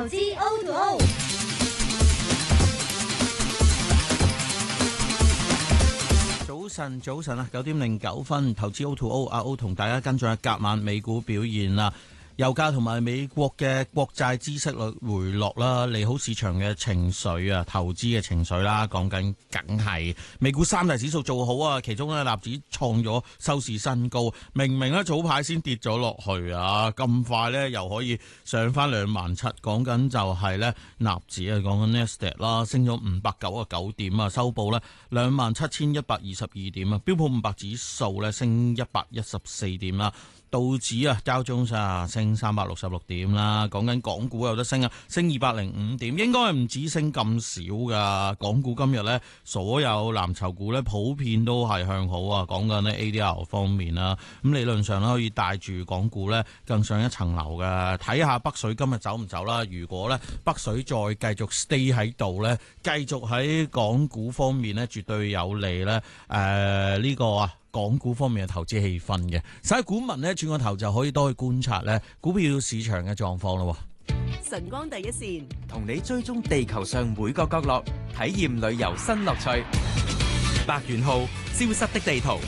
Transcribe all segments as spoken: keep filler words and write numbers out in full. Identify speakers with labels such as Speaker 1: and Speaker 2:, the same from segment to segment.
Speaker 1: 資 O to O。
Speaker 2: 早晨，早晨啊，九點零九分，投資 O to O， 阿 O 同大家跟進下隔晚美股表現啦。油價同埋美國嘅國債孳息率回落啦，利好市場嘅情緒啊，投資嘅情緒啦，講緊梗係美股三大指數做好啊，其中咧納指創咗收市新高，明明咧早排先跌咗落去啊，咁快咧又可以上翻兩萬七，講緊就係咧納指啊，講緊 Nasdaq 啦，升咗五百九十九點啊，收報咧兩萬七千一百二十二點啊，標普五百指數咧升一百一十四點啦。道指啊，交中啊，升三百六十六點啦。講緊港股有得升啊，升二百零五點，應該係唔止升咁少噶。港股今日呢，所有藍籌股呢，普遍都係向好啊。講緊呢 A D R 方面啦，咁理論上咧可以帶住港股呢更上一層樓嘅。睇下北水今日走唔走啦。如果呢北水再繼續 stay 喺度呢，繼續喺港股方面呢，絕對有利呢。誒、呃、呢、這個啊。港股方面嘅投資氣氛嘅，使股民呢轉個頭就可以多去觀察呢股票市場嘅狀況咯。
Speaker 3: 晨光第一線，
Speaker 4: 同你追蹤地球上每個角落，體驗旅遊新樂趣。白元浩，消失的地圖。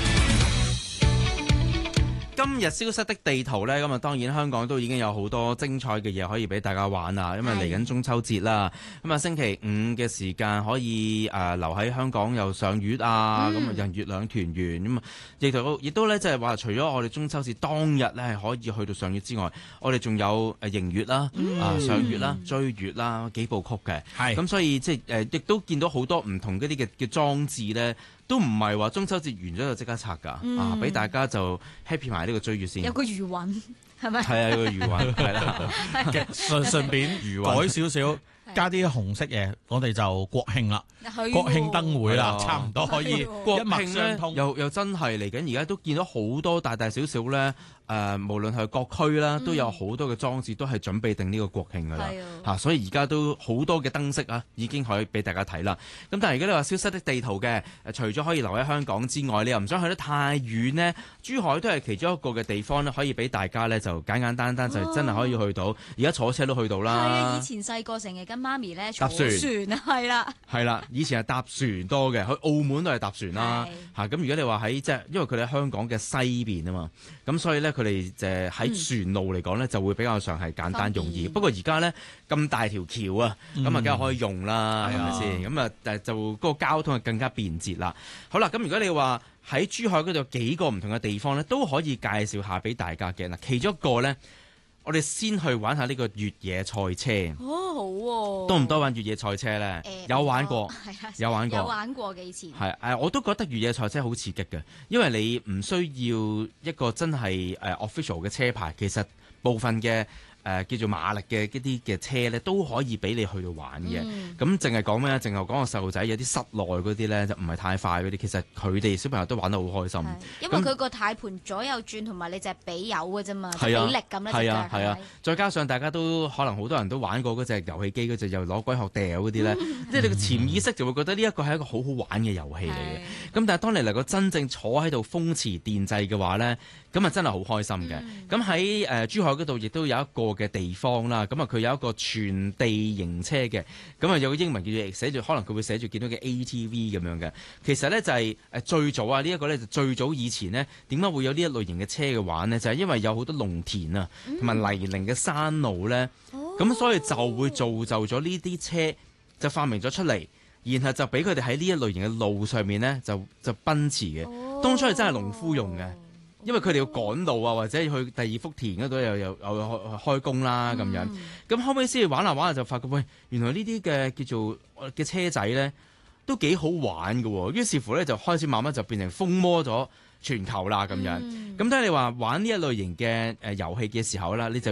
Speaker 4: 今日消失的地圖呢，咁啊當然香港都已經有好多精彩嘅嘢可以俾大家玩啦，因為嚟緊中秋節啦，咁啊星期五嘅時間可以誒、呃、留喺香港又賞月啊，咁啊、嗯、人月兩團圓，咁啊亦都亦都咧即係話除咗我哋中秋節當日咧係可以去到賞月之外，我哋仲有誒迎月啦、嗯、啊賞月啦、追月啦幾部曲嘅，係咁所以即係誒亦都見到好多唔同嗰啲嘅嘅裝置咧。都唔係話中秋節完咗就即刻拆㗎，嗯、啊！俾大家就 happy 埋呢個追月先。
Speaker 3: 有個餘韻係咪？
Speaker 4: 係啊，有個餘韻係啦。
Speaker 2: 順順便改少少，加啲紅色嘢，我哋就國慶啦，國慶燈會啦，差唔多可以一脈相通。
Speaker 4: 又又真係嚟緊，而家都見到好多大大小小咧。誒、呃，無論係各區啦，都有好多嘅裝置，都係準備定呢個國慶㗎啦嚇，所以而家都好多嘅燈飾啊，已經可以俾大家睇啦。咁但係如果你話消失的地圖嘅，除咗可以留喺香港之外，你又唔想去得太遠呢？珠海都係其中一個嘅地方咧，可以俾大家咧就簡簡單單就真係可以去到。而家、哦、坐車都去到啦。
Speaker 3: 係啊，以前細個成日跟媽咪咧坐
Speaker 4: 搭船
Speaker 3: 啊，係啦，
Speaker 4: 係啦，以前係搭船多嘅，去澳門都係搭船啦嚇。咁如果你話喺即係，因為佢哋喺香港嘅西邊啊嘛，咁所以咧佢哋就喺船路嚟講咧，就會比較上係簡單容易。不過而家咧咁大條橋啊，咁啊梗係可以用啦，係咪先？咁啊，但係就嗰個交通係更加便捷啦。好啦，咁如果你話喺珠海嗰度有幾個唔同嘅地方咧，都可以介紹下俾大家嘅嗱。其中一個咧，我哋先去玩下呢個越野賽車。
Speaker 3: 哦，好喎！
Speaker 4: 多唔多玩越野賽車咧？
Speaker 3: 誒，
Speaker 4: 有玩過，有玩過，
Speaker 3: 有玩過嘅以前。
Speaker 4: 係誒，我都覺得越野賽車好刺激嘅，因為你唔需要一個真係誒 official 嘅車牌，其實部分嘅。誒、呃、叫做馬力嘅一啲嘅車咧，都可以俾你去到玩嘅。咁淨係講咩咧？淨係講個細路仔有啲室內嗰啲咧，就唔係太快嗰啲。其實佢哋小朋友都玩得好開心。
Speaker 3: 因為佢個軚盤左右轉，同埋你就係俾油嘅啫嘛，俾、
Speaker 4: 啊、
Speaker 3: 力咁咧。
Speaker 4: 係啊係啊，再加上大家都可能好多人都玩過嗰隻遊戲機嗰隻又攞龜殼掉嗰啲咧，即係你個潛意識就會覺得呢一個係一個好好玩嘅遊戲嚟嘅。咁但係當你嚟個真正坐喺度風馳電掣嘅話咧，咁啊真係好開心嘅。咁喺誒珠海嗰度亦都有一個嘅地方啦，咁啊佢有一個全地形車嘅，咁啊有個英文叫做寫住，可能佢會寫住見到嘅 A T V 咁樣嘅。其實咧就係誒最早啊，呢、這、一個咧就最早以前呢點解會有呢一類型嘅車嘅玩呢？就係、是、因為有好多農田啊，同埋泥濘嘅山路咧，咁、哦、所以就會造就咗呢啲車就發明咗出嚟，然後就俾佢哋喺呢一類型嘅路上面咧就就奔馳嘅。哦、當初係真係農夫用嘅。因為佢哋要趕路啊，或者去第二幅田嗰度又又又開工啦咁樣，咁、嗯、後尾先至玩下玩下就發覺，喂，原來呢啲嘅叫做嘅車仔咧都幾好玩㗎喎，於是乎咧就開始慢慢就變成風靡咗全球啦咁樣。咁睇、嗯、你話玩呢一類型嘅誒遊戲嘅時候啦，你就